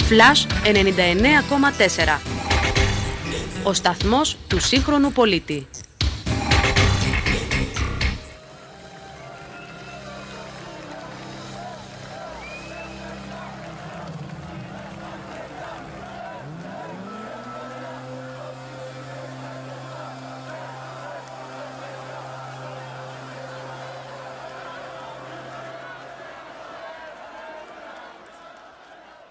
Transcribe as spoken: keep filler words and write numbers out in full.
Flash ενενήντα εννέα κόμμα τέσσερα. Ο σταθμός του σύγχρονου πολίτη.